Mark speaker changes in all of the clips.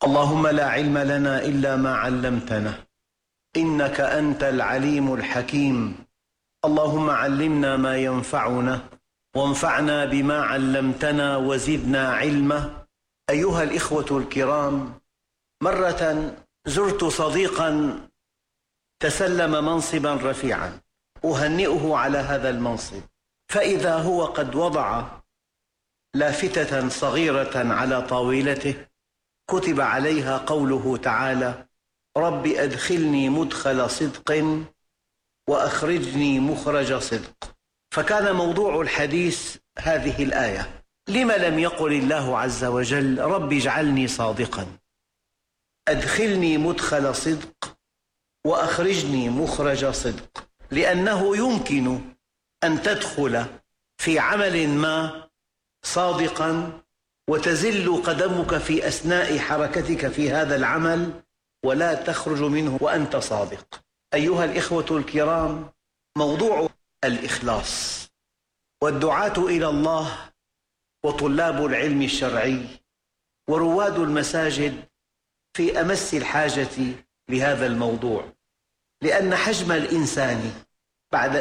Speaker 1: اللهم لا علم لنا إلا ما علمتنا إنك أنت العليم الحكيم. اللهم علمنا ما ينفعنا وانفعنا بما علمتنا وزدنا علما. أيها الإخوة الكرام، مرة زرت صديقا تسلم منصبا رفيعا، أهنئه على هذا المنصب، فإذا هو قد وضع لافتة صغيرة على طاولته كتب عليها قوله تعالى: رب أدخلني مدخل صدق وأخرجني مخرج صدق. فكان موضوع الحديث هذه الآية: لم لم يقل الله عز وجل رب اجعلني صادقا، أدخلني مدخل صدق وأخرجني مخرج صدق؟ لأنه يمكن أن تدخل في عمل ما صادقا وتزل قدمك في أثناء حركتك في هذا العمل ولا تخرج منه وأنت صادق. أيها الإخوة الكرام، موضوع الإخلاص والدعاة إلى الله وطلاب العلم الشرعي ورواد المساجد في أمس الحاجة لهذا الموضوع، لأن حجم الإنسان بعد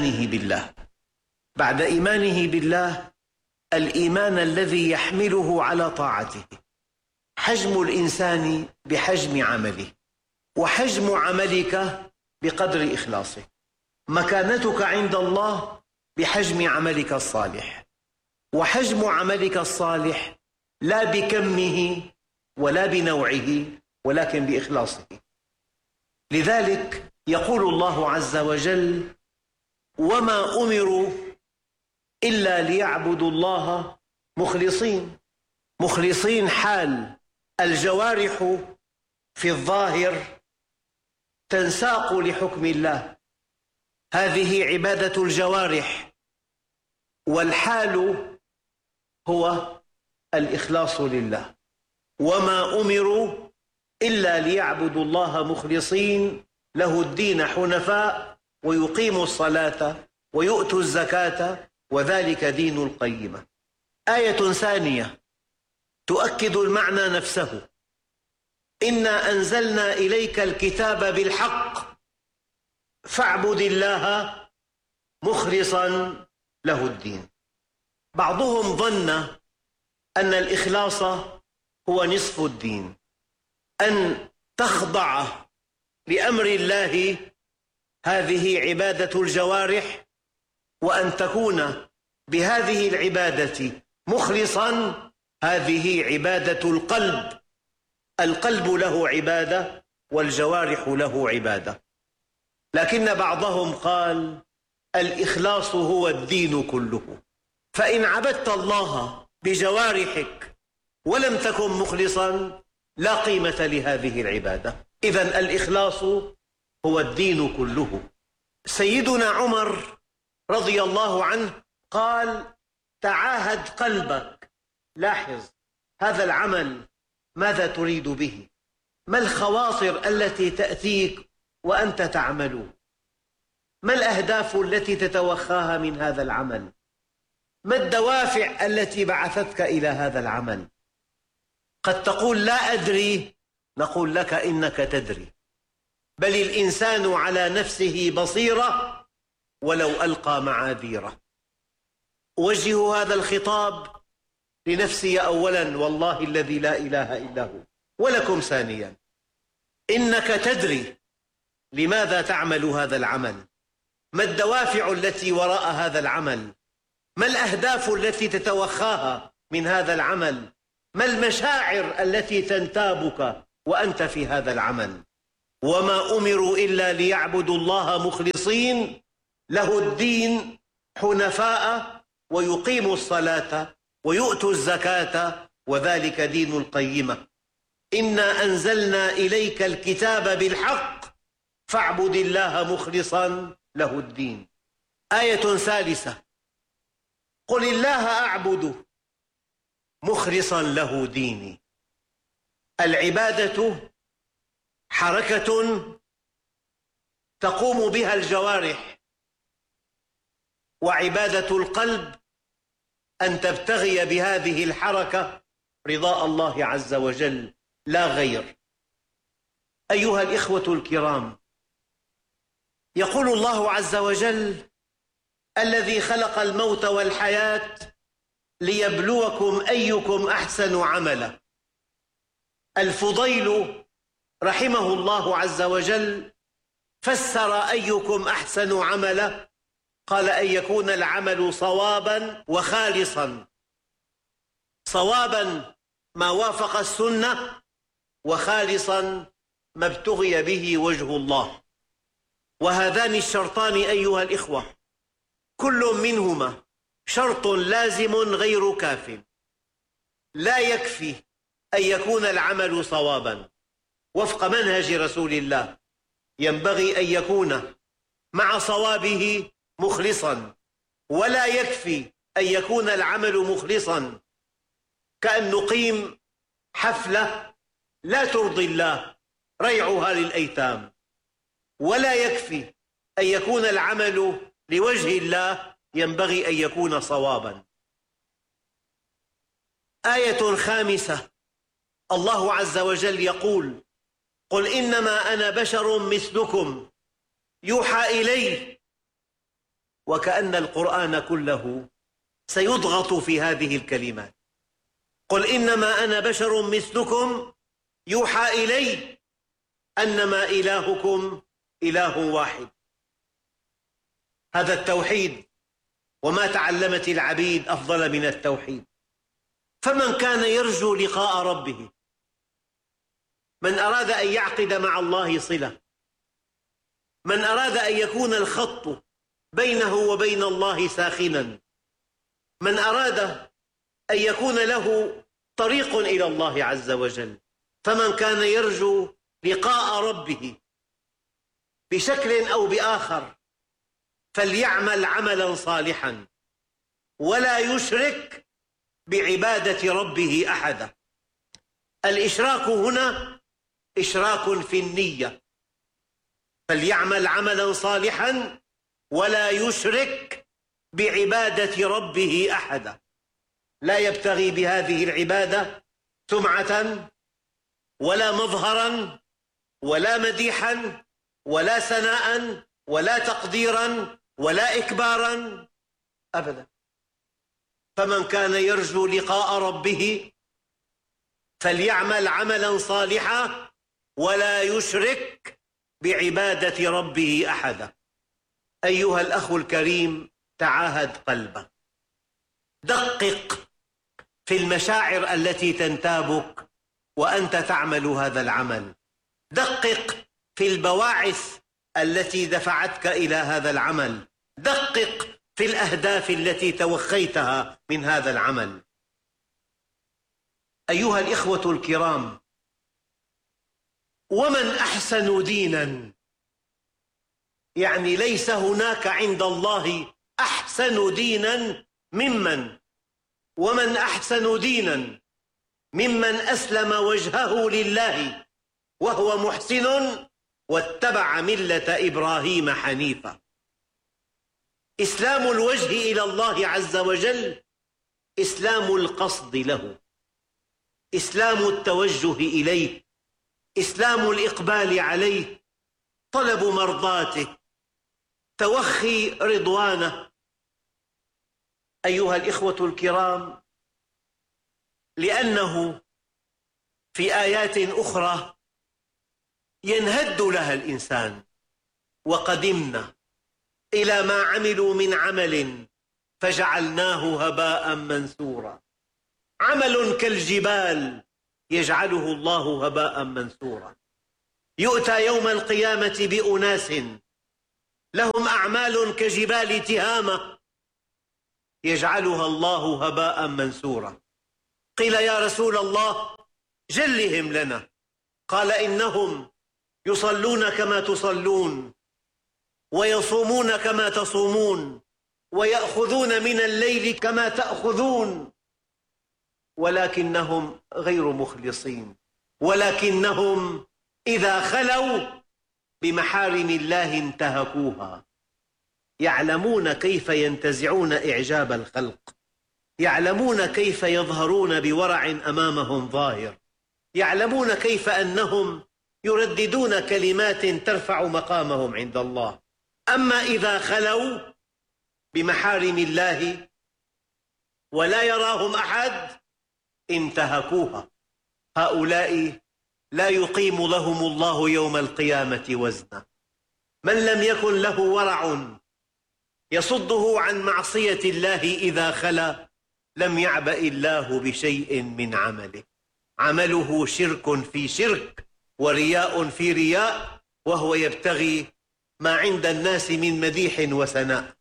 Speaker 1: إيمانه بالله الإيمان الذي يحمله على طاعته، حجم الإنسان بحجم عمله، وحجم عملك بقدر إخلاصك، مكانتك عند الله بحجم عملك الصالح، وحجم عملك الصالح لا بكمه ولا بنوعه ولكن بإخلاصه. لذلك يقول الله عز وجل: وما أمروا إلا ليعبدوا الله مخلصين حال الجوارح في الظاهر تنساق لحكم الله، هذه عبادة الجوارح، والحال هو الإخلاص لله. وما أمروا إلا ليعبدوا الله مخلصين له الدين حنفاء ويقيموا الصلاة ويؤتوا الزكاة وذلك دين القيمة. آية ثانية تؤكد المعنى نفسه: إنا أنزلنا إليك الكتاب بالحق فاعبد الله مخلصا له الدين. بعضهم ظن أن الإخلاص هو نصف الدين، أن تخضع لأمر الله، هذه عبادة الجوارح، وأن تكون بهذه العبادة مخلصا، هذه عبادة القلب. القلب له عبادة والجوارح له عبادة. لكن بعضهم قال الإخلاص هو الدين كله، فإن عبدت الله بجوارحك ولم تكن مخلصا لا قيمة لهذه العبادة. إذن الإخلاص هو الدين كله. سيدنا عمر رضي الله عنه قال: تعاهد قلبك، لاحظ هذا العمل ماذا تريد به، ما الخواطر التي تأتيك وأنت تعمل، ما الأهداف التي تتوخاها من هذا العمل، ما الدوافع التي بعثتك إلى هذا العمل. قد تقول لا أدري، نقول لك إنك تدري، بل الإنسان على نفسه بصيرة ولو ألقى معاذيره. أوجه هذا الخطاب لنفسي أولا والله الذي لا إله إلا هو، ولكم ثانيا: إنك تدري لماذا تعمل هذا العمل، ما الدوافع التي وراء هذا العمل، ما الأهداف التي تتوخاها من هذا العمل، ما المشاعر التي تنتابك وأنت في هذا العمل. وما أمروا إلا ليعبدوا الله مخلصين له الدين حنفاء ويقيموا الصلاة ويؤتوا الزكاة وذلك دين القيمة. إنا أنزلنا إليك الكتاب بالحق فاعبد الله مخلصا له الدين. آية ثالثة: قل الله أعبد مخلصا له ديني. العبادة حركة تقوم بها الجوارح، وعبادة القلب أن تبتغي بهذه الحركة رضاء الله عز وجل، لا غير. أيها الإخوة الكرام، يقول الله عز وجل: الذي خلق الموت والحياة ليبلوكم أيكم أحسن عملا. الفضيل رحمه الله عز وجل فسر أيكم أحسن عملا، قال: أن يكون العمل صوابا وخالصا. صوابا ما وافق السنة، وخالصا ما ابتغي به وجه الله. وهذان الشرطان أيها الإخوة كل منهما شرط لازم غير كاف. لا يكفي أن يكون العمل صوابا وفق منهج رسول الله، ينبغي أن يكون مع صوابه مخلصا. ولا يكفي أن يكون العمل مخلصا كأن نقيم حفلة لا ترضي الله ريعها للأيتام. ولا يكفي أن يكون العمل لوجه الله، ينبغي أن يكون صوابا. آية خامسة، الله عز وجل يقول: قل إنما أنا بشر مثلكم يوحى إلي. وكأن القرآن كله سيضغط في هذه الكلمات. قل إنما أنا بشر مثلكم يوحى إلي أنما إلهكم إله واحد. هذا التوحيد، وما تعلمت العبيد أفضل من التوحيد. فمن كان يرجو لقاء ربه، من أراد أن يعقد مع الله صلة، من أراد أن يكون الخط بينه وبين الله ساخنا، من أراد أن يكون له طريق إلى الله عز وجل، فمن كان يرجو لقاء ربه بشكل أو بآخر فليعمل عملا صالحا ولا يشرك بعبادة ربه أحدا. الإشراك هنا إشراك في النية. فليعمل عملا صالحا ولا يشرك بعبادة ربه أحدا. لا يبتغي بهذه العبادة سمعة ولا مظهرا ولا مديحا ولا ثناء ولا تقديرا ولا إكبارا أبدا. فمن كان يرجو لقاء ربه فليعمل عملا صالحا ولا يشرك بعبادة ربه أحدا. أيها الأخ الكريم، تعاهد قلبك، دقق في المشاعر التي تنتابك وأنت تعمل هذا العمل. دقق في البواعث التي دفعتك إلى هذا العمل. دقق في الأهداف التي توخيتها من هذا العمل. أيها الإخوة الكرام، ومن أحسن دينا، يعني ليس هناك عند الله أحسن دينا ممن، ومن أحسن دينا ممن أسلم وجهه لله وهو محسن واتبع ملة إبراهيم حنيفا. إسلام الوجه إلى الله عز وجل إسلام القصد له، إسلام التوجه إليه، إسلام الإقبال عليه، طلب مرضاته، توخي رضوانه. أيها الإخوة الكرام، لأنه في آيات أخرى ينهد لها الإنسان: وقدمنا إلى ما عملوا من عمل فجعلناه هباء منثورا. عمل كالجبال يجعله الله هباء منثورا. يؤتى يوم القيامة بأناس لهم أعمال كجبال تهامة يجعلها الله هباء منثورا. قيل: يا رسول الله جلهم لنا. قال: إنهم يصلون كما تصلون ويصومون كما تصومون ويأخذون من الليل كما تأخذون، ولكنهم غير مخلصين، ولكنهم إذا خلوا بمحارم الله انتهكوها. يعلمون كيف ينتزعون إعجاب الخلق، يعلمون كيف يظهرون بورع أمامهم ظاهر، يعلمون كيف أنهم يرددون كلمات ترفع مقامهم عند الله. أما إذا خلوا بمحارم الله ولا يراهم أحد انتهكوها. هؤلاء لا يقيم لهم الله يوم القيامة وزنا. من لم يكن له ورع يصده عن معصية الله إذا خلا لم يعبأ الله بشيء من عمله. عمله شرك في شرك ورياء في رياء، وهو يبتغي ما عند الناس من مديح وثناء.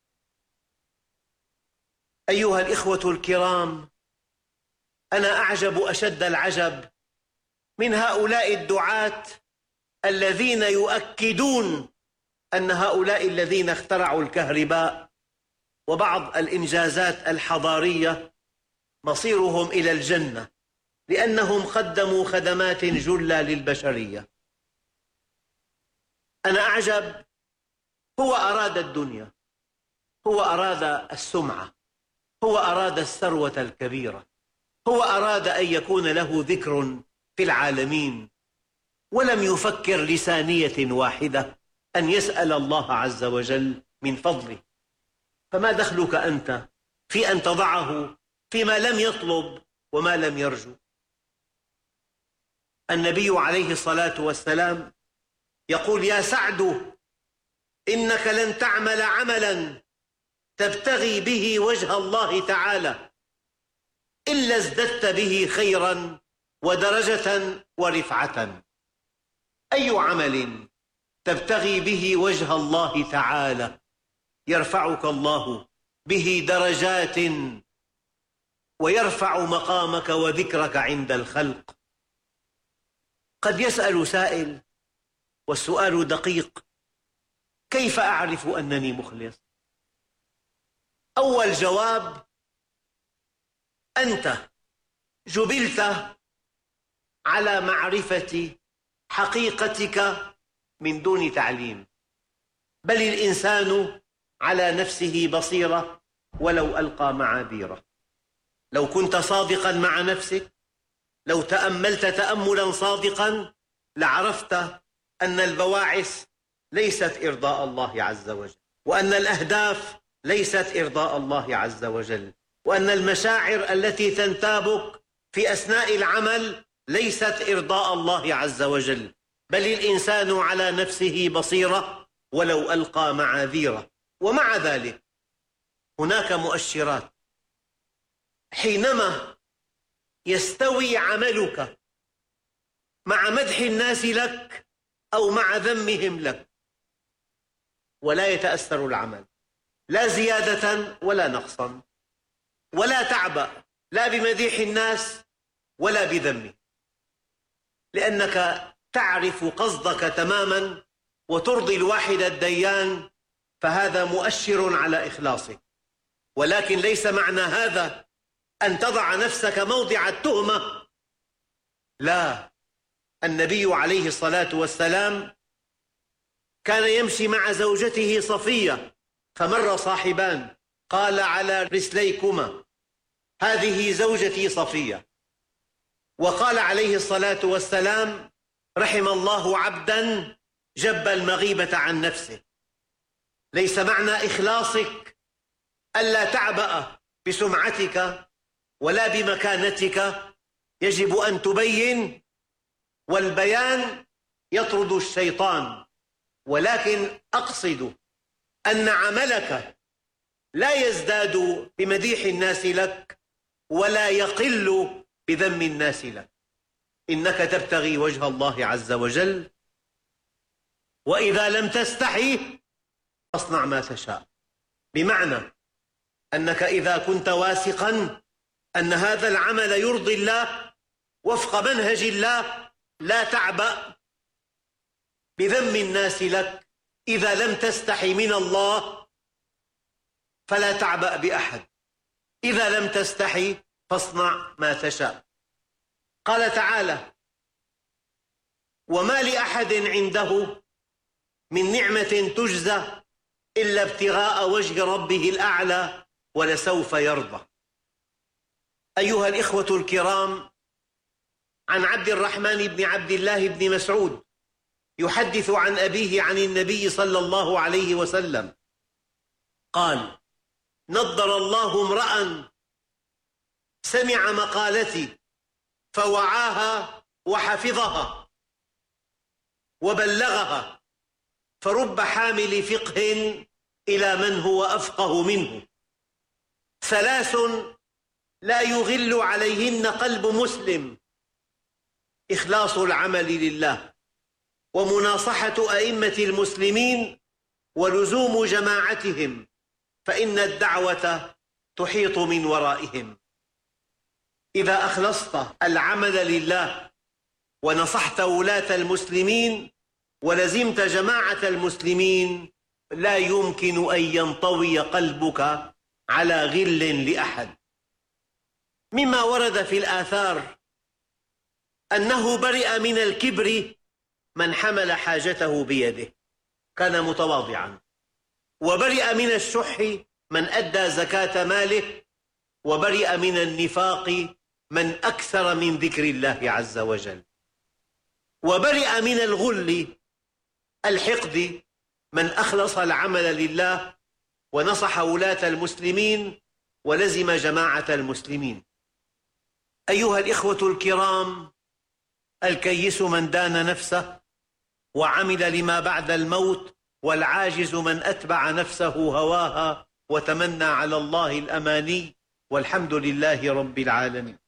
Speaker 1: أيها الإخوة الكرام، أنا أعجب أشد العجب من هؤلاء الدعاة الذين يؤكدون أن هؤلاء الذين اخترعوا الكهرباء وبعض الإنجازات الحضارية مصيرهم إلى الجنة لأنهم قدموا خدمات جلة للبشرية. أنا أعجب. هو أراد الدنيا، هو أراد السمعة، هو أراد الثروة الكبيرة، هو أراد أن يكون له ذكر في العالمين، ولم يفكر لثانية واحدة أن يسأل الله عز وجل من فضله. فما دخلك أنت في أن تضعه فيما لم يطلب وما لم يرجو؟ النبي عليه الصلاة والسلام يقول: يا سعد، إنك لن تعمل عملا تبتغي به وجه الله تعالى إلا ازددت به خيرا ودرجة ورفعة. أي عمل تبتغي به وجه الله تعالى يرفعك الله به درجات ويرفع مقامك وذكرك عند الخلق. قد يسأل سائل، والسؤال دقيق: كيف أعرف أنني مخلص؟ أول جواب: أنت جبلت على معرفة حقيقتك من دون تعليم، بل الإنسان على نفسه بصيرة ولو ألقى معاذيره. لو كنت صادقا مع نفسك، لو تأملت تأملا صادقا، لعرفت أن البواعث ليست إرضاء الله عز وجل، وأن الأهداف ليست إرضاء الله عز وجل، وأن المشاعر التي تنتابك في أثناء العمل ليست إرضاء الله عز وجل، بل الإنسان على نفسه بصيرة ولو ألقى معاذيره. ومع ذلك هناك مؤشرات. حينما يستوي عملك مع مدح الناس لك أو مع ذمهم لك، ولا يتأثر العمل لا زيادة ولا نقصا، ولا تعبأ لا بمديح الناس ولا بذمه، لأنك تعرف قصدك تماما وترضي الواحد الديان، فهذا مؤشر على إخلاصك. ولكن ليس معنى هذا أن تضع نفسك موضع التهمة. لا، النبي عليه الصلاة والسلام كان يمشي مع زوجته صفية، فمر صاحبان قال: على رسليكما، هذه زوجتي صفية. وقال عليه الصلاة والسلام: رحم الله عبدا جب المغيبة عن نفسه. ليس معنى إخلاصك ألا تعبأ بسمعتك ولا بمكانتك، يجب أن تبين، والبيان يطرد الشيطان. ولكن أقصد أن عملك لا يزداد بمديح الناس لك ولا يقل بذم الناس لك. إنك تبتغي وجه الله عز وجل، وإذا لم تستحي فاصنع ما تشاء. بمعنى أنك إذا كنت واثقا أن هذا العمل يرضي الله وفق منهج الله، لا تعبأ بذم الناس لك. إذا لم تستحي من الله فلا تعبأ بأحد. إذا لم تستحي فاصنع ما تشاء. قال تعالى: وما لأحد عنده من نعمة تجزى إلا ابتغاء وجه ربه الأعلى ولسوف يرضى. أيها الإخوة الكرام، عن عبد الرحمن بن عبد الله بن مسعود يحدث عن أبيه عن النبي صلى الله عليه وسلم قال: نضر الله امرأ سمع مقالتي فوعاها وحفظها وبلغها، فرب حامل فقه إلى من هو أفقه منه. ثلاث لا يغل عليهن قلب مسلم: إخلاص العمل لله، ومناصحة أئمة المسلمين، ولزوم جماعتهم، فإن الدعوة تحيط من ورائهم. إذا أخلصت العمل لله ونصحت ولاة المسلمين ولزمت جماعة المسلمين، لا يمكن أن ينطوي قلبك على غل لأحد. مما ورد في الآثار أنه برئ من الكبر من حمل حاجته بيده، كان متواضعا. وبرئ من الشح من أدى زكاة ماله. وبرئ من النفاق من أكثر من ذكر الله عز وجل. وبرئ من الغل الحقد من أخلص العمل لله ونصح ولاة المسلمين ولزم جماعة المسلمين. أيها الإخوة الكرام، الكيس من دان نفسه وعمل لما بعد الموت، والعاجز من أتبع نفسه هواها وتمنى على الله الأماني، والحمد لله رب العالمين.